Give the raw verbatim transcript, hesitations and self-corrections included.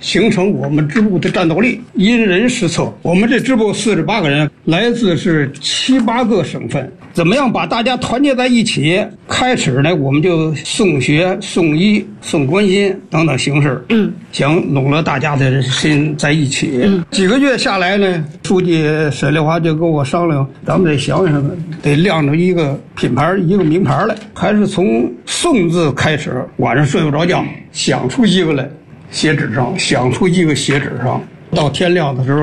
形成我们支部的战斗力，因人施策。我们这支部四十八个人，来自是七八个省份，怎么样把大家团结在一起？开始呢，我们就送学、送医、送关心等等形式，嗯，想拢了大家的心在一起。嗯，几个月下来呢，书记沈丽华就跟我商量，咱们得想想，得亮出一个品牌、一个名牌来，还是从宋字开始。晚上睡不着觉，想出一个来，写纸上，想出一个写纸上，到天亮的时候。